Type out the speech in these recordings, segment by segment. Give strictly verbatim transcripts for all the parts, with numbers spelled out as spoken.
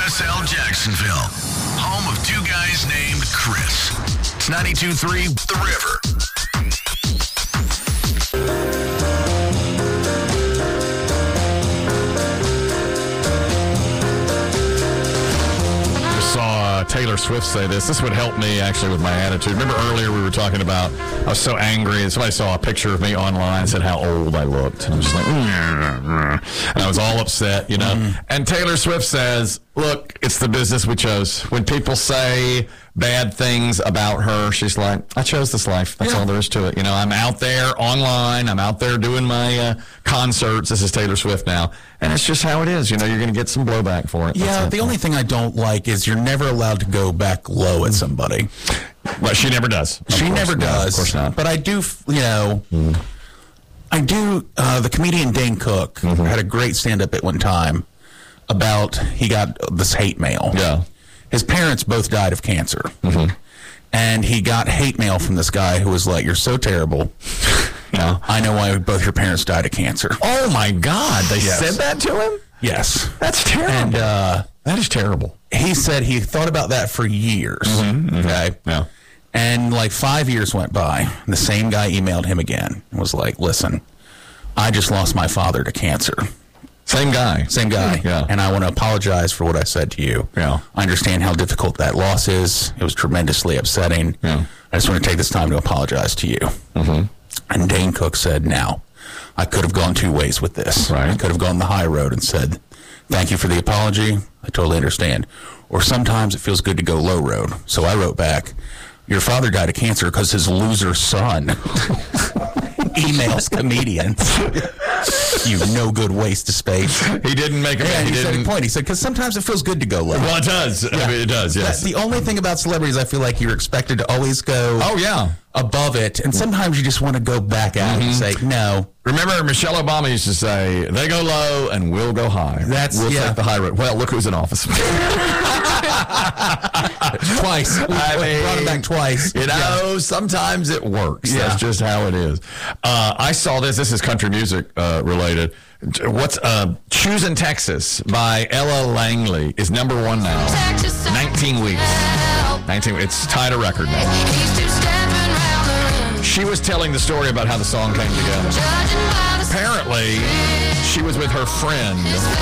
S L Jacksonville, home of two guys named Chris. It's ninety-two point three The River. Saw Taylor Swift say this. This would help me actually with my attitude. Remember earlier we were talking about I was so angry and somebody saw a picture of me online and said how old I looked. And I was just like, mm-hmm. and I was all upset, you know. Mm-hmm. And Taylor Swift says, look, it's the business we chose. When people say bad things about her, she's like, I chose this life. That's yeah. all there is to it. You know, I'm out there online. I'm out there doing my uh, concerts. This is Taylor Swift now. And it's just how it is. You know, you're going to get some blowback for it. Yeah, the only thing I don't like is you're never allowed to go back low at somebody. But she never does. She never not. does. Of course not. But I do, you know, mm. I do, uh, the comedian Dane Cook mm-hmm. had a great stand-up at one time about, he got this hate mail. Yeah. His parents both died of cancer. Mm-hmm. And he got hate mail from this guy who was like, you're so terrible. Yeah. I know why both your parents died of cancer. Oh, my God. They yes. said that to him? Yes. That's terrible. And uh, that is terrible. He said he thought about that for years. Mm-hmm, mm-hmm. Okay? Yeah. And like five years went by. And the same guy emailed him again and was like, listen, I just lost my father to cancer. Same guy. Same guy. Yeah. And I want to apologize for what I said to you. Yeah. I understand how difficult that loss is. It was tremendously upsetting. Yeah. I just want to take this time to apologize to you. Mm-hmm. And Dane Cook said, now, I could have gone two ways with this. Right. I could have gone the high road and said, thank you for the apology. I totally understand. Or sometimes it feels good to go low road. So I wrote back, your father died of cancer because his loser son emails comedians. You no good waste of space. He didn't make a yeah, he, he didn't. said a point. He said, because sometimes it feels good to go low. Well, it does. Yeah. I mean, it does, yes. That's the only thing about celebrities, I feel like you're expected to always go oh, yeah. above it. And sometimes you just want to go back out mm-hmm. and say, no. Remember, Michelle Obama used to say, they go low and we'll go high. That's, we'll yeah. take the high road. Well, look who's in office. Twice. I mean, brought it back twice. You know, yeah. sometimes it works. Yeah. That's just how it is. Uh, I saw this. This is country music uh, related. What's uh, Choosing Texas by Ella Langley is number one now. nineteen weeks. nineteen. It's tied a record now. She was telling the story about how the song came together. Apparently, she was with her friend,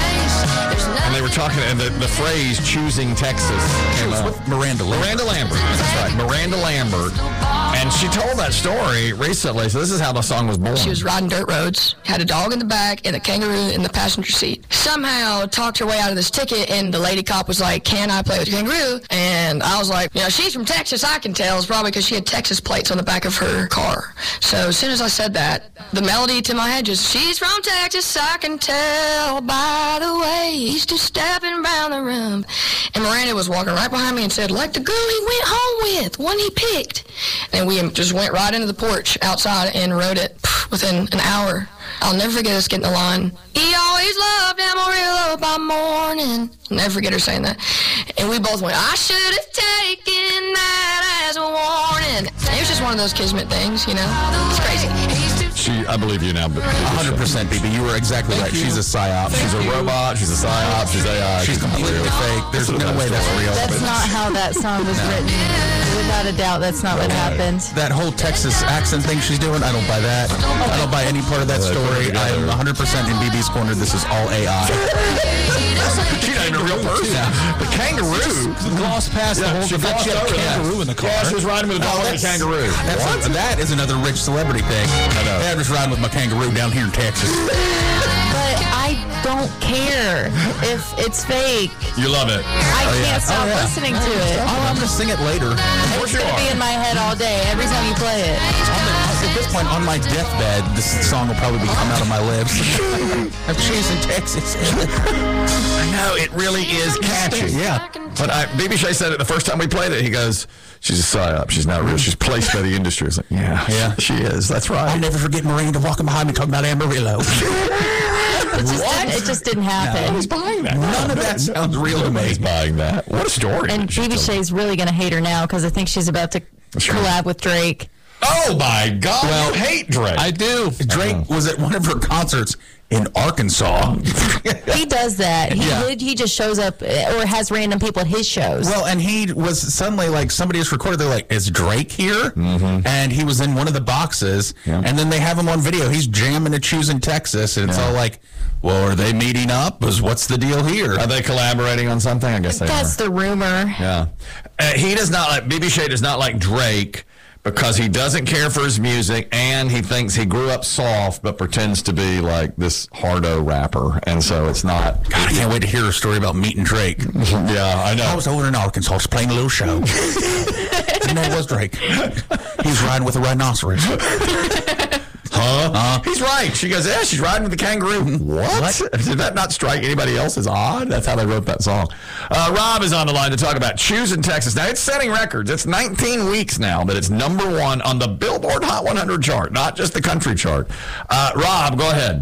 and they were talking, and the, the phrase "choosing Texas" came up. With Miranda Lambert. Miranda Lambert. That's right, Miranda Lambert. And she told that story recently, so this is how the song was born. She was riding dirt roads, had a dog in the back and a kangaroo in the passenger seat. Somehow talked her way out of this ticket, and the lady cop was like, can I play with your kangaroo? And I was like, you know, she's from Texas, I can tell. It's probably because she had Texas plates on the back of her car. So as soon as I said that, the melody to my head just, she's from Texas, I can tell by the way he's just stepping around the room. And Miranda was walking right behind me and said, like the girl he went home with, one he picked. And we just went right into the porch outside and wrote it within an hour. I'll never forget us getting the line, he always loved Amarillo by morning. I'll never forget her saying that. And we both went, I should have taken that as a warning. It was just one of those kismet things, you know? It's crazy. She, I believe you now. But one hundred percent, B B. You were exactly Thank right. You. She's a psyop. She's a robot. She's a psyop. She's A I. She's completely fake. There's no way that's real. That's not how that song was no. written. Without a doubt, that's not what happened. That whole Texas accent thing she's doing, I don't buy that. I don't buy any part of that story. I am one hundred percent in B B's corner. This is all A I. She's not even a real person. The kangaroo. Glossed past the whole she glossed she had over a kangaroo that. in the car. Yeah, she was riding with a dog and a kangaroo. That's a, that is another rich celebrity thing. I know. Yeah, I'm just riding with my kangaroo down here in Texas. But I don't care if it's fake. You love it. I oh, can't yeah. stop oh, yeah. listening to it. Oh, I'm going to sing it later. It's going to be in my head all day, every time you play it. At this point, on my deathbed, this song will probably be come out of my lips. I'm choosing Texas. I know, it really is catchy. Yeah. But I, B B Shea said it the first time we played it. He goes, she's a psyop. She's not real. She's placed by the industry. I was like, yeah, yeah, she is. That's right. I'll never forget Miranda walking behind me talking about Amarillo. It just, didn't, it just didn't happen. No, he's buying that. None of that sounds real to me. He's buying that. What a story. And B B Shea's really going to hate her now because I think she's about to collab with Drake. Oh, my God. Well, you hate Drake. I do. Drake uh-huh. was at one of her concerts in Arkansas. He does that. He Yeah. he just shows up or has random people at his shows. Well, and he was suddenly like, somebody just recorded, they're like, is Drake here? Mm-hmm. And he was in one of the boxes, Yeah. and then they have him on video. He's jamming to Choose in Texas, and it's Yeah. all like, well, are they meeting up? Was What's the deal here? Are they collaborating on something? I guess they That's are. the rumor. Yeah. Uh, he does not like, B B Shea does not like Drake because he doesn't care for his music and he thinks he grew up soft but pretends to be like this hardo rapper. And so it's not. God, I can't wait to hear a story about meeting Drake. Yeah, I know. I was over in Arkansas just playing a little show. Didn't know it was Drake. He was riding with a rhinoceros. Huh? Uh, He's right. She goes, yeah, she's riding with the kangaroo. What? Did that not strike anybody else as odd? That's how they wrote that song. Uh, Rob is on the line to talk about Choose in Texas. Now, it's setting records. It's nineteen weeks now that it's number one on the Billboard Hot one hundred chart, not just the country chart. Uh, Rob, go ahead.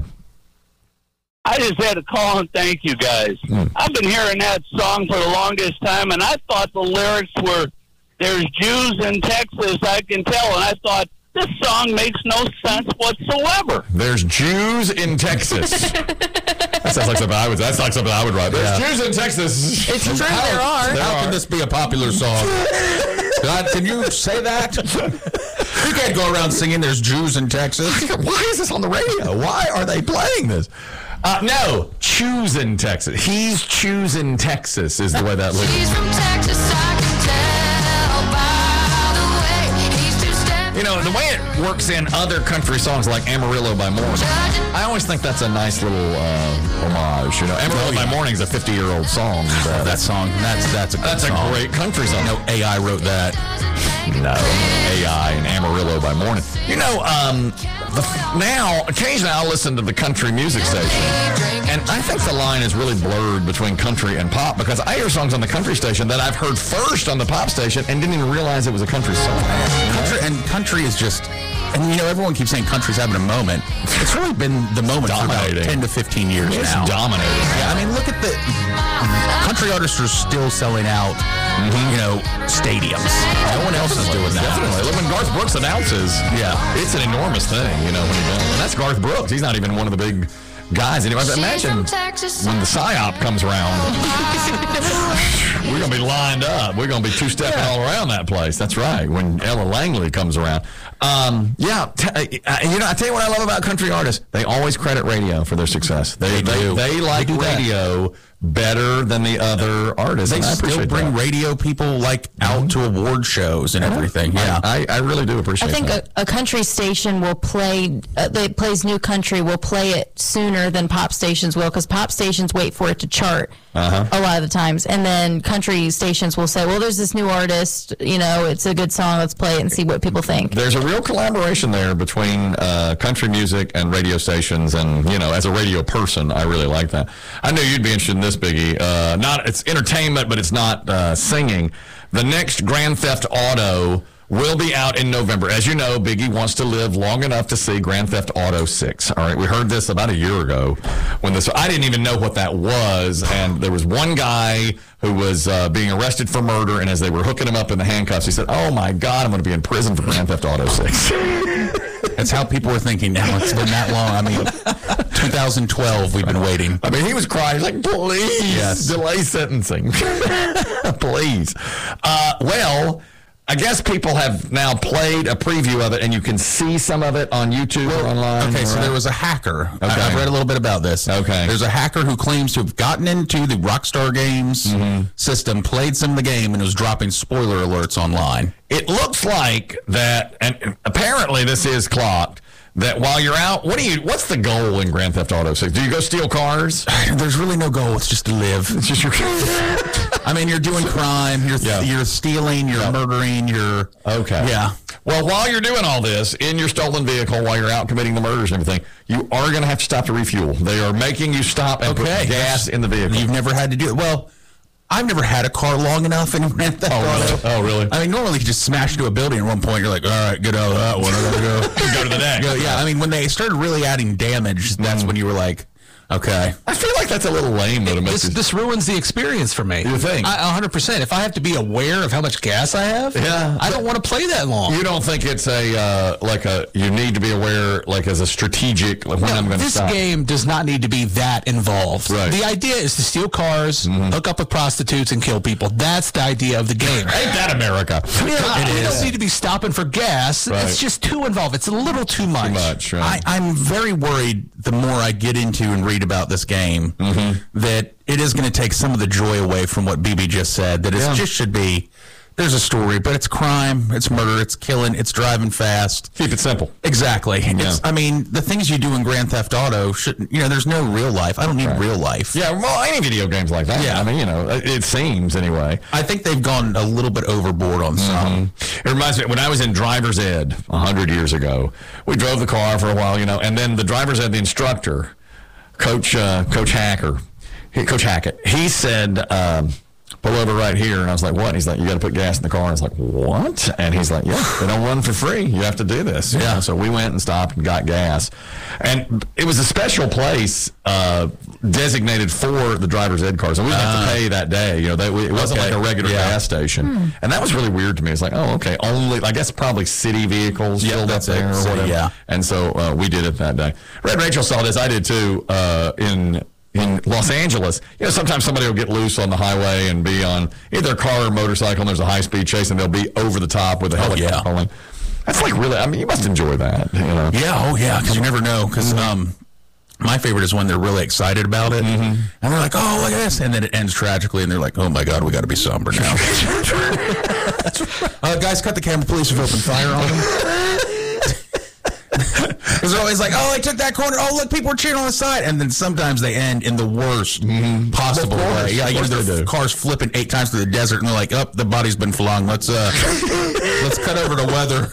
I just had to call and thank you guys. Mm. I've been hearing that song for the longest time, and I thought the lyrics were, there's Jews in Texas, I can tell, and I thought, this song makes no sense whatsoever. There's Jews in Texas. That sounds like something I would. That's like something I would write. There's Yeah. Jews in Texas. It's true, there are. There How are. can this be a popular song? God, can you say that? You can't go around singing there's Jews in Texas. Why is this on the radio? Why are they playing this? Uh, no, choosing Texas. He's choosing Texas is the way that looks. She's from Texas, I can tell by the way he's two-step. You know, the way it works in other country songs like Amarillo by Morning, I always think that's a nice little uh, homage. You know, Amarillo Oh, yeah. by Morning is a fifty-year-old song. But That song, that's that's a good that's a song. great country song. No A I wrote that. No, A I and Amarillo by Morning. You know, um, the, now, occasionally I'll listen to the country music station, and I think the line is really blurred between country and pop because I hear songs on the country station that I've heard first on the pop station and didn't even realize it was a country song. Country, and country is just, and you know, everyone keeps saying country's having a moment. It's really been the moment for about Dominating. ten to fifteen years It's now. dominating. Yeah, I mean, look at the country artists are still selling out, you know, stadiums. No one else is doing that. Definitely. Look, when Garth Brooks announces, Yeah. it's an enormous thing, you know, when he does. And that's Garth Brooks. He's not even one of the big guys anymore. But imagine when the PSYOP comes around, we're going to be lined up. We're going to be two-stepping all around that place. That's right, when Ella Langley comes around. Um, yeah, t- uh, you know, I tell you what I love about country artists. They always credit radio for their success. They, They they, do. they like They do that. radio better than the other artists. They and I still appreciate bring that. radio people like out to award shows and everything. Yeah. I, I really do I appreciate think that. a, a country station will play, uh, that plays new country will play it sooner than pop stations will because pop stations wait for it to chart Uh-huh. a lot of the times. And then country stations will say, well, there's this new artist, you know, it's a good song, let's play it and see what people think. There's a real collaboration there between uh, country music and radio stations, and you know, as a radio person, I really like that. I knew you'd be interested in this, Biggie. Uh, not it's entertainment, but it's not uh, singing. The next Grand Theft Auto will be out in November. As you know, Biggie wants to live long enough to see Grand Theft Auto six. All right, we heard this about a year ago when this. I didn't even know what that was, and there was one guy who was uh, being arrested for murder, and as they were hooking him up in the handcuffs, he said, "Oh my God, I'm going to be in prison for Grand Theft Auto six." That's how people are thinking now. It's been that long. I mean, two thousand twelve, we've been waiting. I mean, he was crying. He's like, please, Yes. delay sentencing. Please. Uh, well, I guess people have now played a preview of it, and you can see some of it on YouTube or online. Okay, so right? there was a hacker. Okay. I, I've read a little bit about this. Okay. There's a hacker who claims to have gotten into the Rockstar Games Mm-hmm. system, played some of the game, and was dropping spoiler alerts online. It looks like that, and apparently this is clocked, that while you're out, what do you? What's the goal in Grand Theft Auto six? Do you go steal cars? There's really no goal. It's just to live. It's just your. I mean, you're doing crime. You're Yeah. you're stealing. You're murdering. You're Okay. Yeah. Well, while you're doing all this in your stolen vehicle, while you're out committing the murders and everything, you are going to have to stop to refuel. They are making you stop and Okay. put gas in the vehicle. You've never had to do it. Well, I've never had a car long enough in Grand Theft Oh, really? Auto. Oh, really? I mean, normally you just smash into a building at one point. You're like, all right, get out of that one. I gotta go. Go to the next. Go, yeah, I mean, when they started really adding damage, that's when you were like, okay. I feel like like that's a little lame, though. To make This, you- this ruins the experience for me. You think? I, one hundred percent. If I have to be aware of how much gas I have, Yeah. I don't want to play that long. You don't think it's a uh, like a you need to be aware like as a strategic like when No, I'm going to this stop. game does not need to be that involved. Right. The idea is to steal cars, hook up with prostitutes, and kill people. That's the idea of the game. Ain't that America? Yeah, It you is. don't need to be stopping for gas. Right. It's just too involved. It's a little too much. Too much. I, Right? I'm very worried the more I get into and read about this game that it is going to take some of the joy away from what B B just said. That it Yeah. just should be. There's a story, but it's crime, it's murder, it's killing, it's driving fast. Keep it simple. Exactly. It's, Yeah. I mean, the things you do in Grand Theft Auto shouldn't. You know, there's no real life. I don't need real life. Yeah, well, any video games like that. Yeah. I mean, you know, it, it seems anyway. I think they've gone a little bit overboard on some. It reminds me when I was in driver's ed a hundred years ago. We drove the car for a while, you know, and then the driver's ed, the instructor, Coach uh, Coach Hacker, he, Coach Hackett, he said, um, "Pull over right here." And I was like, "What?" And he's like, "You got to put gas in the car." And I was like, "What?" And he's like, "Yeah, they don't run for free. You have to do this." You know? So we went and stopped and got gas, and it was a special place uh, designated for the driver's ed cars, and we didn't have to pay that day. You know, they, it wasn't Okay. like a regular Yeah. gas station, and that was really weird to me. It's like, oh, okay, only I guess probably city vehicles Yeah, filled up that's it. there or City, whatever. yeah. And so uh, we did it that day. Red Rachel saw this. I did too. Uh, in in Los Angeles, you know, sometimes somebody will get loose on the highway and be on either a car or motorcycle, and there's a high speed chase, and they'll be over the top with a helicopter yeah. calling. That's like really. I mean, you must enjoy that. You know. Yeah, oh yeah, because you never know. Because um, my favorite is when they're really excited about it, and they're like, "Oh, look at this," and then it ends tragically, and they're like, "Oh my God, we got to be somber now." uh, guys, cut the camera, please. We've opened fire on them. Because they're always like, "Oh, I took that corner. Oh, look, people are cheering on the side," and then sometimes they end in the worst possible Of course, way. Yeah, of you know, course they their do. cars flipping eight times through the desert, and they're like, "Up, oh, the body's been flung. Let's uh, let's cut over to weather."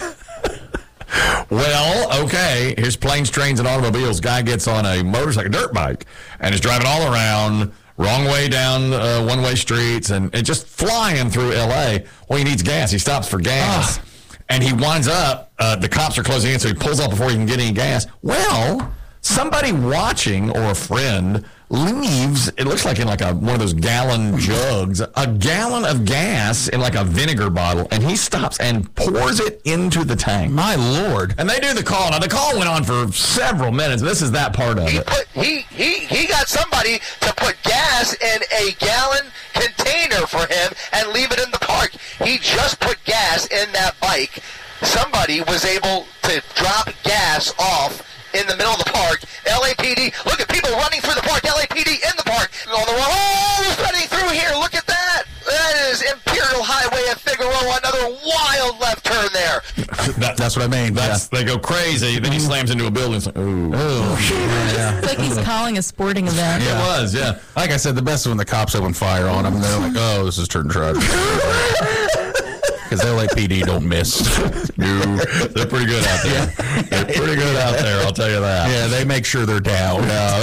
Well, okay. Here's planes, trains, and automobiles. Guy gets on a motorcycle, dirt bike, and is driving all around, wrong way down uh, one-way streets, and, and just flying through L A. Well, he needs gas. He stops for gas, and he winds up. Uh, the cops are closing in, so he pulls up before he can get any gas. Well, somebody watching or a friend leaves, it looks like in like a one of those gallon jugs, a gallon of gas in like a vinegar bottle, and he stops and pours it into the tank. My Lord. And they do the call. Now, the call went on for several minutes. This is that part of He it. put he he he got somebody to put gas in a gallon container for him and leave it in the park. He just put gas in that bike. Somebody was able to drop gas off in the middle of the park. L A P D, look at people running through the park. L A P D in the park. On the road. Oh, running through here. Look at that. That is Imperial Highway at Figueroa. Another wild left turn there. That- That's what I mean. That's, They go crazy. Then he slams into a building. It's like, ooh. yeah. It's like he's calling a sporting event. It was, yeah. Like I said, the best is when the cops open fire on them, and they're like, "Oh, this is turning tragic." Because L A P D don't miss. No, they're pretty good out there. They're pretty good out there, I'll tell you that. Yeah, they make sure they're down.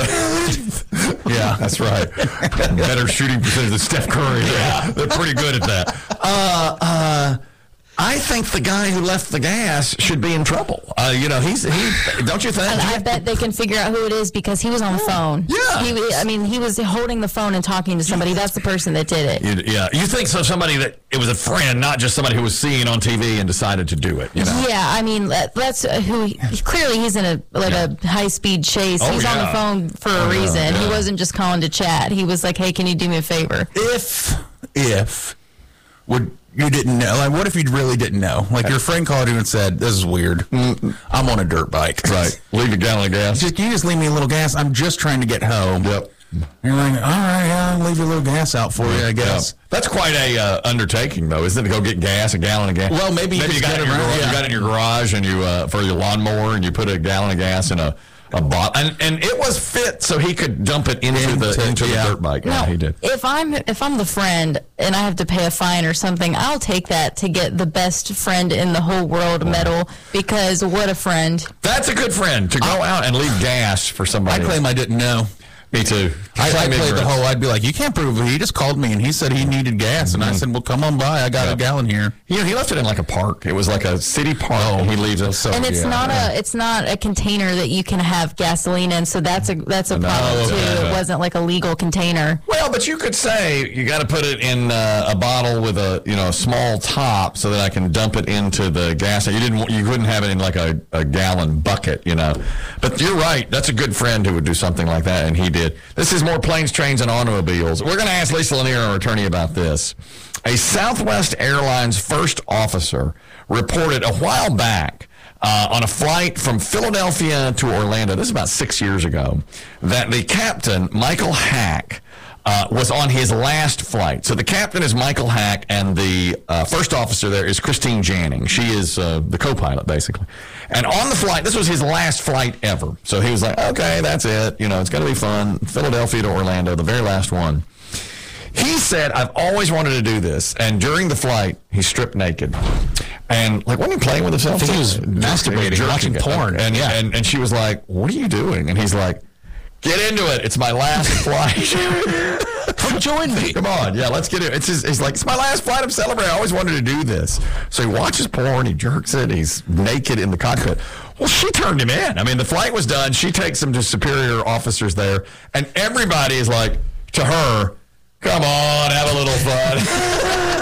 Yeah, that's right. Better shooting percentage than Steph Curry. Yeah, they're pretty good at that. Uh, uh, I think the guy who left the gas should be in trouble. Uh, you know, he's he. Don't you think? And I bet they can figure out who it is because he was on the phone. Yeah. He, I mean, he was holding the phone and talking to somebody. That's the person that did it. You- yeah, you think so? Somebody that it was a friend, not just somebody who was seen on T V and decided to do it. You know? Yeah, I mean, that- that's uh, who. He, clearly, he's in a like a high speed chase. Oh, he's on the yeah. phone for Oh, a yeah, reason. He yeah. wasn't just calling to chat. He was like, "Hey, can you do me a favor?" If, if, would you didn't know? Like, what if you really didn't know? Like, your friend called you and said, "This is weird. I'm on a dirt bike. Right. Leave a gallon of gas. Just, can you just leave me a little gas? I'm just trying to get home." Yep. And you're like, "All right, yeah, I'll leave you a little gas out for you, I guess." Yeah. That's quite a uh, undertaking, though, isn't it? To go get gas, a gallon of gas. Well, maybe you maybe you just got get it in your around, garage, yeah. you got it in your garage, and you uh, for your lawnmower, and you put a gallon of gas in a, a bottle, and and it was fit so he could dump it into, the Into- into yeah. the dirt bike. Yeah, No, he did. if I'm if I'm the friend and I have to pay a fine or something, I'll take that to get the best friend in the whole world medal because what a friend. That's a good friend to go out and leave gas for I somebody. claim I didn't know. Me too. I, I Same played the ignorance. whole. I'd be like, you can't prove it. He just called me and he said he needed gas, and I said, well, come on by. I got Yeah. a gallon here. You know, he left it in like a park. It was like a city park. Oh, and he leaves it. So, And it's yeah, not yeah. a it's not a container that you can have gasoline in, so that's a that's a No, problem too. okay. It wasn't like a legal container. Well, but you could say you got to put it in uh, a bottle with a you know a small top so that I can dump it into the gas. You didn't. want- You couldn't have it in like a, a gallon bucket, you know. But you're right. That's a good friend who would do something like that, and he did. This is more planes, trains, and automobiles. We're going to ask Lisa Lanier, our attorney, about this. A Southwest Airlines first officer reported a while back uh, on a flight from Philadelphia to Orlando. This is about six years ago. That the captain, Michael Hack, uh, was on his last flight. So the captain is Michael Hack, and the uh, first officer there is Christine Janning. She is uh, the co-pilot, basically. And on the flight, this was his last flight ever. So he was like, okay, that's it. You know, it's going to be fun. Philadelphia to Orlando, the very last one. He said, I've always wanted to do this. And during the flight, he stripped naked. And, like, wasn't he playing with himself? I think he was masturbating, Jerking watching it. porn. And, Yeah. and, and she was like, what are you doing? And he's like, get into it. It's my last flight. Come join me. Come on. Yeah, let's get it. It's just, he's like, it's my last flight. I'm celebrating. I always wanted to do this. So he watches porn. He jerks it. He's naked in the cockpit. Well, she turned him in. I mean, the flight was done. She takes him to superior officers there. And everybody is like, to her, come on, have a little fun.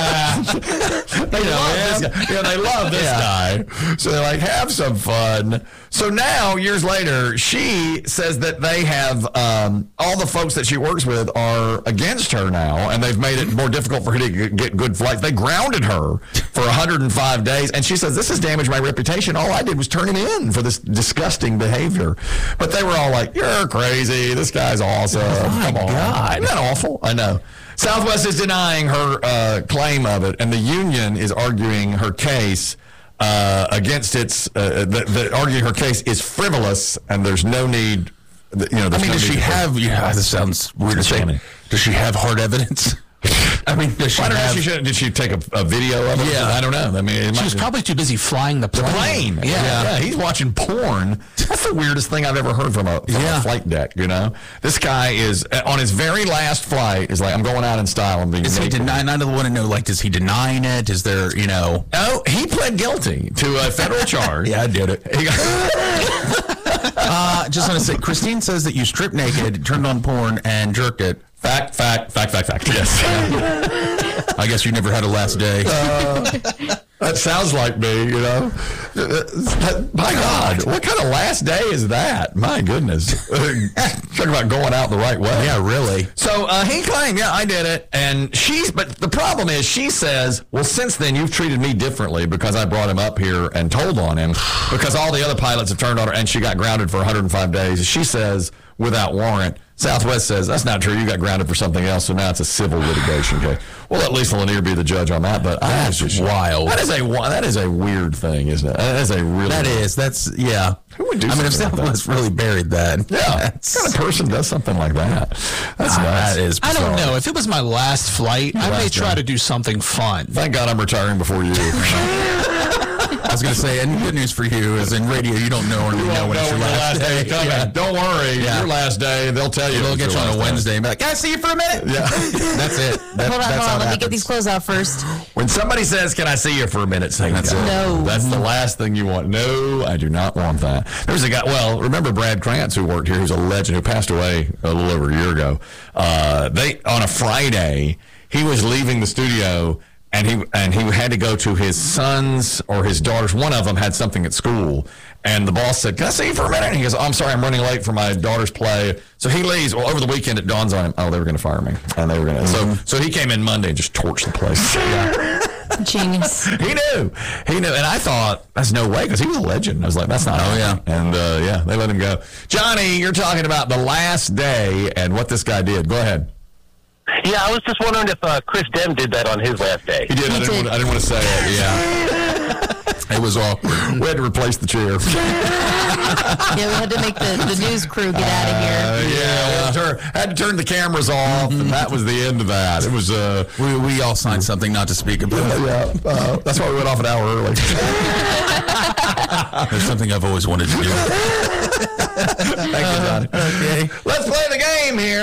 they love this guy. Yeah, they love this guy. So they're like, have some fun. So now, years later, she says that they have, um, all the folks that she works with are against her now, and they've made it more difficult for her to g- get good flights. They grounded her for one hundred five days, and she says, this has damaged my reputation. All I did was turn him in for this disgusting behavior. But they were all like, you're crazy. This guy's awesome. Come on. God. Isn't that awful? I know. Southwest is denying her uh, claim of it, and the union is arguing her case uh, against its. Uh, the, the arguing her case is frivolous, and there's no need. You know, I there's mean, no does need she to- have? Yeah, this sounds weird to say. Funny. Does she have hard evidence? I mean, does she I don't know. have? If she should, did she take a, a video of it? Yeah. I don't know. I mean, it She might was be- probably too busy flying the the plane. plane. Yeah. yeah, he's watching porn. That's the weirdest thing I've ever heard from a, from Yeah. a flight deck. You know, this guy is uh, on his very last flight. Is like, I'm going out in style. I'm being Is he naked. denying? I don't want to know. Like, is he denying it? Is there? You know? No, he pled guilty to a federal charge. Yeah, I did it. He got, Uh, just want to say, Christine says that you stripped naked, turned on porn, and jerked it. fact, fact, fact, fact, fact. Yes. I guess you never had a last day. That sounds like me, you know. My God, what kind of last day is that? My goodness. Talk about going out the right way. Yeah, really. So uh, he claimed, yeah, I did it. And she's, but the problem is she says, well, since then you've treated me differently because I brought him up here and told on him because all the other pilots have turned on her and she got grounded for one hundred five days. She says, without warrant, Southwest says, that's not true. You got grounded for something else, so now it's a civil litigation case. We'll let Lisa Lanier be the judge on that, but That's just wild. That is a wi- that is a weird thing, isn't it? That is a really That is. That's yeah. Who would do I mean, if something like Southwest really buried that, yeah. that's, What kind of person does something like that? That's Ah, nuts. that is. I don't bizarre. know. If it was my last flight, I may Last try day. to do something fun. Thank God I'm retiring before you. I was going to say, and good news for you is in radio, you don't know or you know when it's your last day. is coming. Yeah. Don't worry. Yeah. Your last day, they'll tell you. They'll it's get you your on a last day. Wednesday and be like, can I see you for a minute? Yeah. That's it. That, Hold on, that's hold how on. it Let me get these happens. clothes off first. When somebody says, can I see you for a minute? Say, That's it. No. That's the last thing you want. No, I do not want that. There's a guy, well, remember Brad Krantz who worked here, who's a legend, who passed away a little over a year ago. Uh, they, on a Friday, he was leaving the studio and he and he had to go to his son's or his daughter's. One of them had something at school, and the boss said, "Can I see you for a minute?" And he goes, oh, "I'm sorry, I'm running late for my daughter's play." So he leaves. Well, over the weekend, it dawns on him, "Oh, they were going to fire me," and they were going to. So so he came in Monday and just torched the place. Yeah. Genius. He knew. He knew. And I thought, that's no way, because he was a legend. I was like, that's not. Oh, yeah. And, uh, yeah, they let him go. Johnny, you're talking about the last day and what this guy did. Go ahead. Yeah, I was just wondering if uh, Chris Dem did that on his last day. He did. I didn't, want to, I didn't want to say it. Yeah. It was awkward. We had to replace the chair. Yeah, we had to make the, the news crew get out of Uh, here. yeah. Turn, had to turn the cameras off, and that was the end of that. It was, uh, We, we all signed something not to speak about. yeah. Uh, that's why we went off an hour early. There's something I've always wanted to do. Thank you, Johnny. Okay. Let's play the game here.